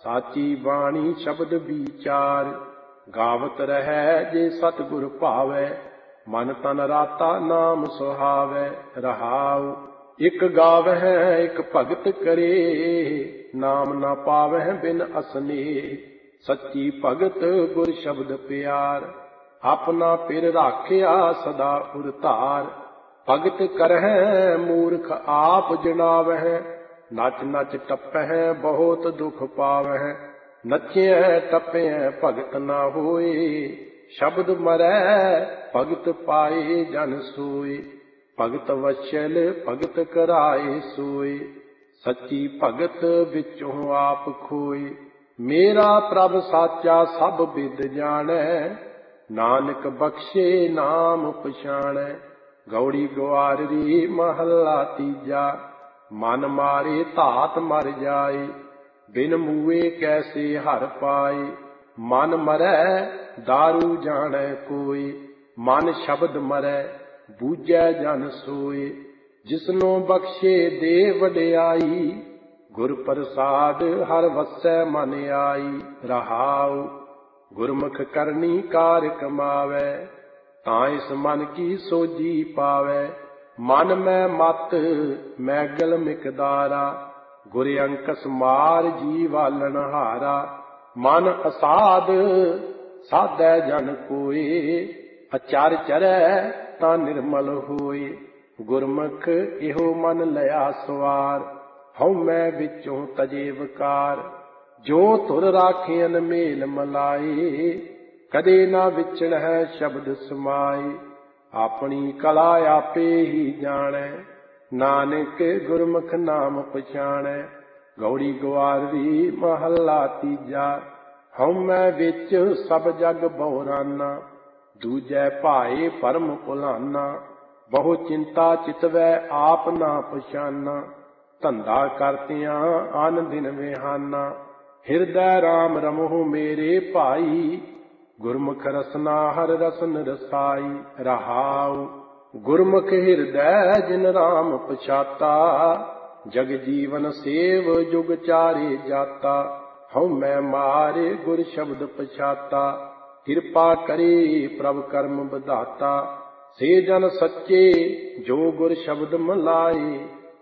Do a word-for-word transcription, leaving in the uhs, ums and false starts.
साची बाणी शब्द विचार। गावत रहे जे सतगुर भावै, मन तन राता नाम सुहावै। रहाऊ एक गावै एक भगत करे, नाम ना पावै बिन असने। सच्ची भगत गुर शब्द प्यार, अपना पिर राखिया सदा उरतार। भगत करहै मूर्ख आप जनावै, नच नच टपै बहुत दुख पावै। नचिए टपै भगत ना होए, शब्द मरै भगत पाए जन सोए। भगत वशल भगत कराए सोए, सच्ची भगत विचों आप खोए। मेरा प्रभ साचा सब बिद जानै, नानक बख्शे नाम पछाणै। गौड़ी ग्वाररी महला तीजा, मन मारे धात मर जाए। बिन मूए कैसे हर पाए, मन मरै दारू जानै कोई। मन शब्द मरै बूझै जन सोए, जिसनों बख्शे दे वडियाई। गुर प्रसाद हर वसै मन आई। रहाऊ गुरमुख करनी कार कमावै, तां इस मन की सोजी पावै। मन में मत मैगल मिकदारा, गुर अंकस मार जी वालन हारा। मन असाध साधै जन कोए, अचार चरै तां निर्मल होए। गुरमुख इहो मन लिया सवार, हउमै विचों तजे विकार। जो तुर राखियन मेल मलाए, कदे ना विचड़ै शब्द समाए। अपनी कला आपे ही जानै, नानक गुरमुख नाम पछाणै। गौड़ी ग्वारवी महला तीजा, हउमै विच सब जग बहुराना। दूजै भाए परम भुलाना, बहु चिंता चितवै आप ना पछाना। धंधा करतियां आन दिन विहाना, हिरदै राम रमहु मेरे भाई। गुरमुख रसना हर रसन रसाई। रहाऊ गुरमुख हिरदै जिन राम पछाता, जग जीवन सेव जुग चारे जाता। हउमै मारे गुर शब्द पछाता, किरपा करे प्रभ कर्म विधाता। से जन सच्चे जो गुर शब्द मलाए,